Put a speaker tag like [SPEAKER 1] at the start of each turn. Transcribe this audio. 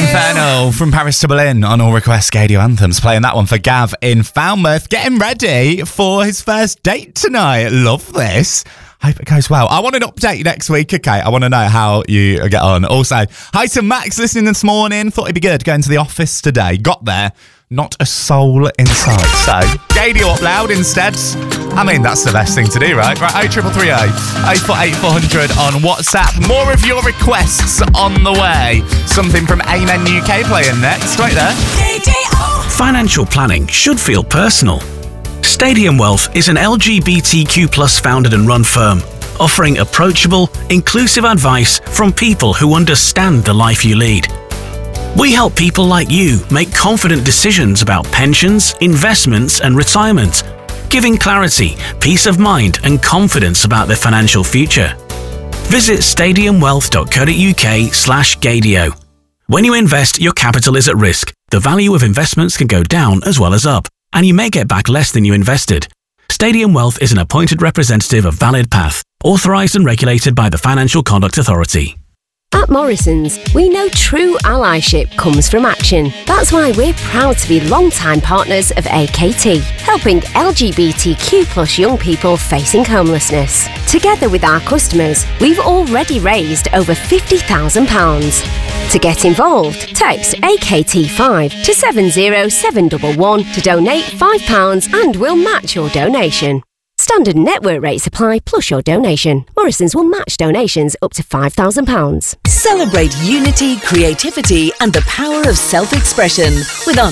[SPEAKER 1] Inferno from Paris to Berlin on All Request Radio Anthems. Playing that one for Gav in Falmouth. Getting ready for his first date tonight. Love this. Hope it goes well. I want an update next week, okay? I want to know how you get on. Also, hi to Max listening this morning. Thought it'd be good going to the office today. Got there. Not a soul inside. So, radio up loud instead. I mean, that's the best thing to do, right? Right, 0330 848 400 on WhatsApp. More of your requests on the way. Something from Amen UK playing next, right there.
[SPEAKER 2] Financial planning should feel personal. Stadium Wealth is an LGBTQ+ founded and run firm, offering approachable, inclusive advice from people who understand the life you lead. We help people like you make confident decisions about pensions, investments and retirement, giving clarity, peace of mind and confidence about their financial future. Visit stadiumwealth.co.uk/Gadio. When you invest, your capital is at risk. The value of investments can go down as well as up, and you may get back less than you invested. Stadium Wealth is an appointed representative of Valid Path, authorised and regulated by the Financial Conduct Authority.
[SPEAKER 3] At Morrisons, we know true allyship comes from action. That's why we're proud to be long-time partners of AKT, helping LGBTQ+ young people facing homelessness. Together with our customers, we've already raised over £50,000. To get involved, text AKT5 to 70711 to donate £5 and we'll match your donation. Standard network rates apply plus your donation. Morrisons will match donations up to £5,000.
[SPEAKER 4] Celebrate unity, creativity and the power of self-expression with our